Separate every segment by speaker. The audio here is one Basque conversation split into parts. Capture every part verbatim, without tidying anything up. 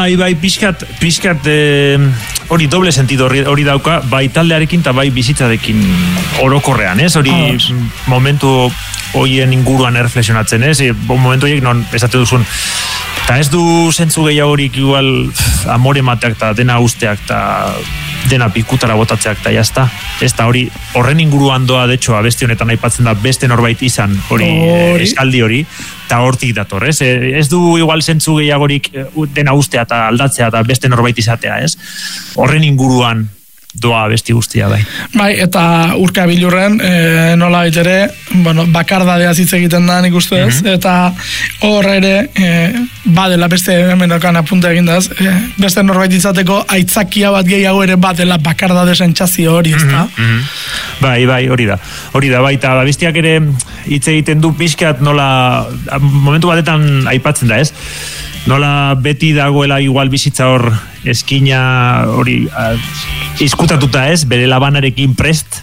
Speaker 1: Bai, bai, pixkat, pixkat hori doble sentido hori dauka, bai taldearekin eta bai bizitzarekin orokorrean, ez? Hori momentu horien inguruan erreflexionatzen, ez? Momentu horiek non esate duzun, eta ez du zentzu gehiagorik igual amore mateak eta dena usteak eta dena pikutara botatzeak eta jazta. Ez da hori horren inguruan doa, de hecho, abesti honetan aipatzen da beste norbait izan hori esaldi hori, eta hortik dator, ez? Ez du igual zentzu gehiagorik dena ustea eta aldatzea eta beste norbait izatea, ez? Horren inguruan doa besti guztia, bai.
Speaker 2: Bai, eta Urka Bilurren, e, nola baitere, bueno, bakardadea hitz egiten da nik uste ez, mm-hmm. eta hor ere, e, badela beste hemen apunta egindaz, e, beste norbait izateko aitzakia bat gehiago ere badela bakardade sentsazio hori, ez da?
Speaker 1: Mm-hmm, mm-hmm. Bai, bai, hori da. Hori da, bai, eta bestiak ere hitz egiten du pixkat nola, momentu batetan aipatzen da, ez? Nola beti dagoela igual bizitza hor eskina hori izkutatuta ez, bere labanarekin prest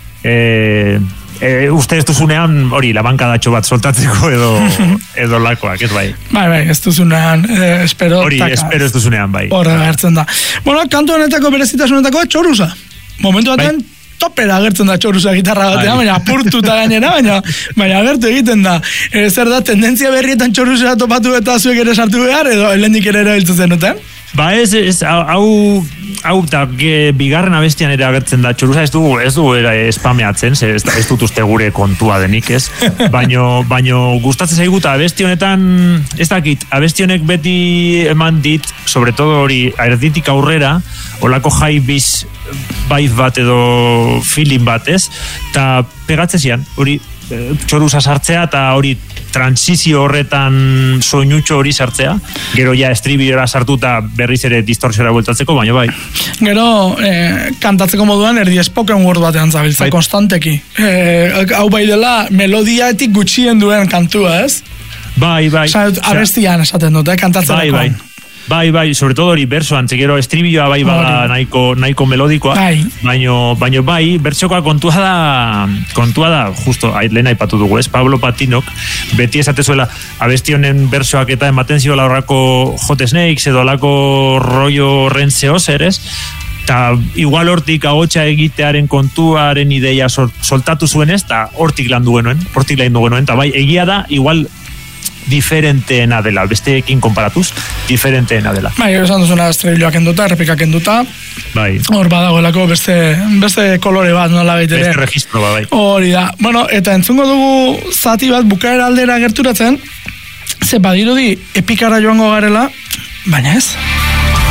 Speaker 1: e, e, uste ez duzunean hori labankadatxo bat soltatzeko edo, edo lakoak, ez bai?
Speaker 2: Bai, bai, ez duzunean e, espero
Speaker 1: hori, espero ez duzunean, bai.
Speaker 2: Horra gertzen da. Bueno, kantu honetako berezitasunetako txorusa. Momentu batean bai. Topera agertzen da txorusa gitarra batean, baina apurtuta gainera, baina, baina agertu egiten da. E, zer da, tendentzia berrietan txorusa topatu eta zuek ere sartu behar, edo helendik ere erabiltzen zenuten?
Speaker 1: Ba ez, ez, hau, hau da, bigarren abestian ere agertzen da, txorusa ez du, ez du espameatzen, ez, ez dut uste gure kontua denik, ez? Baino, baino gustatzen zaigu eta abesti honetan, ez dakit, abesti honek beti eman dit, sobre todo hori, erditik aurrera, olako jai biz baiz bat edo feeling bat, ez? Eta pegatzen zian, hori txorusa sartzea eta hori transizio horretan soinutxo hori sartzea, gero ja estribiora sartuta berriz ere distorsiora bueltatzeko, baina bai.
Speaker 2: Gero, eh, kantatzeko moduan erdi spoken word batean zabiltza, bai. Konstanteki. Eh, hau bai dela, melodiaetik gutxien duen kantua, ez?
Speaker 1: Bai, bai.
Speaker 2: Osa, abestian esaten dut, eh, kantatzerako.
Speaker 1: Bai, bai. Bai, bai, sobre todo hori bersoan, gero estribilloa bai bada nahiko, nahiko melodikoa, bai. Baino, baino bai, bertsokoa kontua da, kontua da, justo, lehen aipatu dugu, ez, Pablo Patinok, beti esatezuela, abesti honen bersoak eta ematen ziola horrako Hot Snakes edo alako rollo horren zehozer, ez? Eta igual hortik agotxa egitearen kontuaren ideia soltatu zuen ez, eta hortik lan dugenuen, hortik lan dugenuen, eta bai, egia da, igual diferenteena dela, besteekin konparatuz, diferenteena dela.
Speaker 2: Bai, esan duzuna estribilloak enduta, errepikak enduta,
Speaker 1: bai.
Speaker 2: Hor badagoelako beste, beste kolore bat, nola baitere.
Speaker 1: Beste registro bat, bai.
Speaker 2: Hori da. Bueno, eta entzungo dugu zati bat bukaera aldera gerturatzen, ze badirudi epikara joango garela, baina ez.